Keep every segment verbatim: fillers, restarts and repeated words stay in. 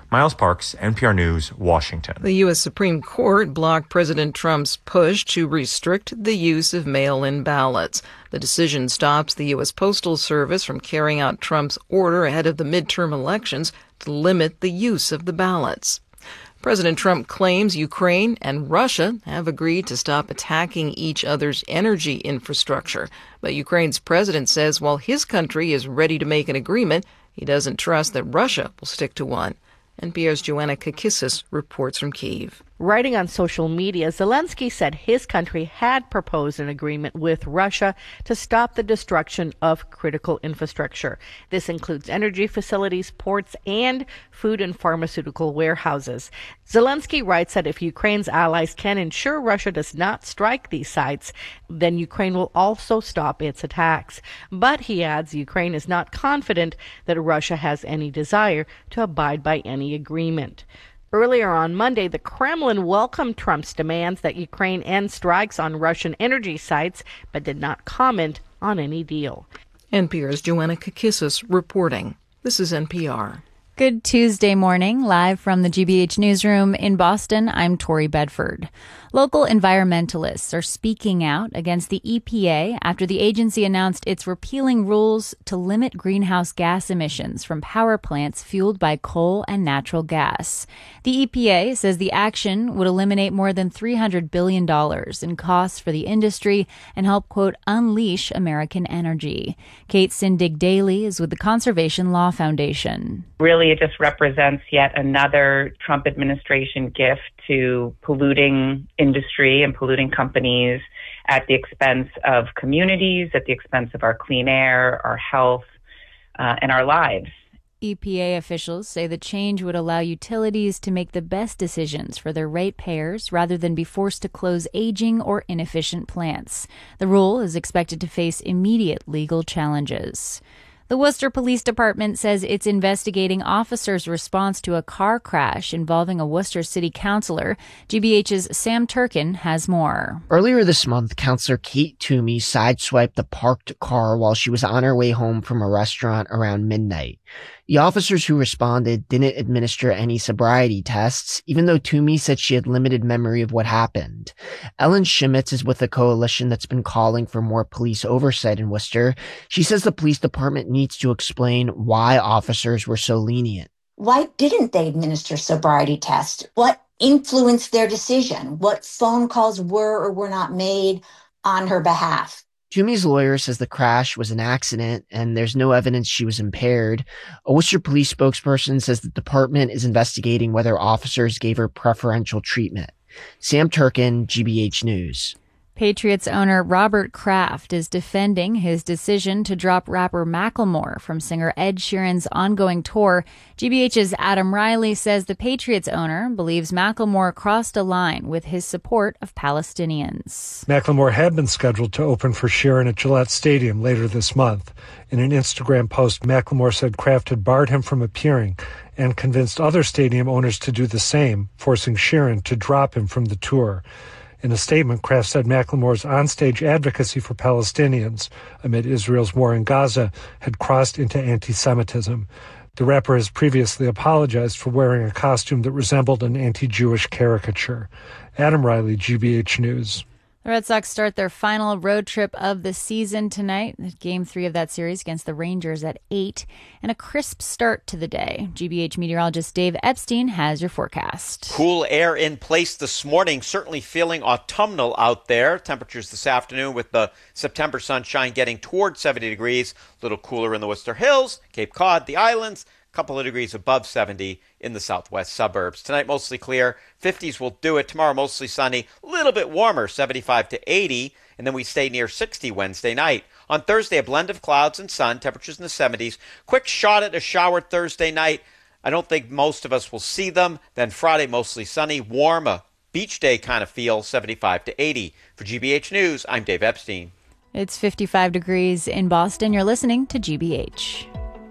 Miles Parks, N P R News, Washington. The U S Supreme Court blocked President Trump's push to restrict the use of mail-in ballots. The decision stops the U S Postal Service from carrying out Trump's order ahead of the midterm elections to limit the use of the ballots. President Trump claims Ukraine and Russia have agreed to stop attacking each other's energy infrastructure. But Ukraine's president says while his country is ready to make an agreement, he doesn't trust that Russia will stick to one. N P R's Joanna Kakissis reports from Kyiv. Writing on social media, Zelensky said his country had proposed an agreement with Russia to stop the destruction of critical infrastructure. This includes energy facilities, ports, and food and pharmaceutical warehouses. Zelensky writes that if Ukraine's allies can ensure Russia does not strike these sites, then Ukraine will also stop its attacks. But he adds Ukraine is not confident that Russia has any desire to abide by any agreement. Earlier on Monday, the Kremlin welcomed Trump's demands that Ukraine end strikes on Russian energy sites, but did not comment on any deal. N P R's Joanna Kakissis reporting. This is N P R. Good Tuesday morning, live from the G B H newsroom in Boston. I'm Tori Bedford. Local environmentalists are speaking out against the E P A after the agency announced it's repealing rules to limit greenhouse gas emissions from power plants fueled by coal and natural gas. The E P A says the action would eliminate more than three hundred billion dollars in costs for the industry and help, quote, unleash American energy. Kate Sindig-Daly is with the Conservation Law Foundation. Really, it just represents yet another Trump administration gift to polluting industry and polluting companies at the expense of communities, at the expense of our clean air, our health, uh, and our lives. E P A officials say the change would allow utilities to make the best decisions for their ratepayers rather than be forced to close aging or inefficient plants. The rule is expected to face immediate legal challenges. The Worcester Police Department says it's investigating officers' response to a car crash involving a Worcester City councilor. G B H's Sam Turkin has more. Earlier this month, Councilor Kate Toomey sideswiped the parked car while she was on her way home from a restaurant around midnight. The officers who responded didn't administer any sobriety tests, even though Toomey said she had limited memory of what happened. Ellen Schmitz is with a coalition that's been calling for more police oversight in Worcester. She says the police department needs to explain why officers were so lenient. Why didn't they administer sobriety tests? What influenced their decision? What phone calls were or were not made on her behalf? Toomey's lawyer says the crash was an accident and there's no evidence she was impaired. A Worcester police spokesperson says the department is investigating whether officers gave her preferential treatment. Sam Turkin, G B H News. Patriots owner Robert Kraft is defending his decision to drop rapper Macklemore from singer Ed Sheeran's ongoing tour. G B H's Adam Riley says the Patriots owner believes Macklemore crossed a line with his support of Palestinians. Macklemore had been scheduled to open for Sheeran at Gillette Stadium later this month. In an Instagram post, Macklemore said Kraft had barred him from appearing and convinced other stadium owners to do the same, forcing Sheeran to drop him from the tour. In a statement, Kraft said Macklemore's onstage advocacy for Palestinians amid Israel's war in Gaza had crossed into anti-Semitism. The rapper has previously apologized for wearing a costume that resembled an anti-Jewish caricature. Adam Riley, G B H News. The Red Sox start their final road trip of the season tonight. Game three of that series against the Rangers at eight. And a crisp start to the day. G B H meteorologist Dave Epstein has your forecast. Cool air in place this morning. Certainly feeling autumnal out there. Temperatures this afternoon with the September sunshine getting towards seventy degrees. A little cooler in the Worcester Hills, Cape Cod, the islands. A couple of degrees above seventy in the southwest suburbs. Tonight, mostly clear. fifties will do it. Tomorrow, mostly sunny. A little bit warmer, seventy-five to eighty. And then we stay near sixty Wednesday night. On Thursday, a blend of clouds and sun. Temperatures in the seventies. Quick shot at a shower Thursday night. I don't think most of us will see them. Then Friday, mostly sunny. Warm, a beach day kind of feel, seventy-five to eighty. For G B H News, I'm Dave Epstein. It's fifty-five degrees in Boston. You're listening to G B H.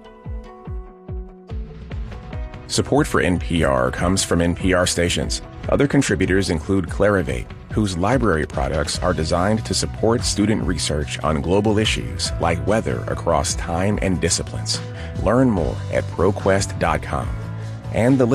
Support for N P R comes from N P R stations. Other contributors include Clarivate, whose library products are designed to support student research on global issues like weather across time and disciplines. Learn more at ProQuest dot com. And the